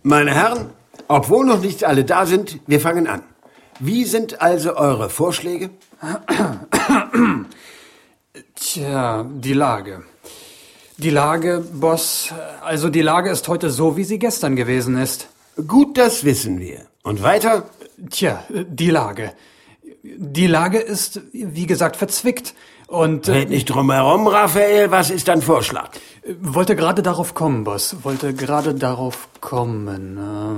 Meine Herren, obwohl noch nicht alle da sind, wir fangen an. Wie sind also eure Vorschläge? Tja, die Lage. Die Lage, Boss, also die Lage ist heute so, wie sie gestern gewesen ist. Gut, das wissen wir. Und weiter? Tja, die Lage. Die Lage ist, wie gesagt, verzwickt. Und Red nicht drum herum, Raphael. Was ist dein Vorschlag? wollte gerade darauf kommen, Boss. Wollte gerade darauf kommen.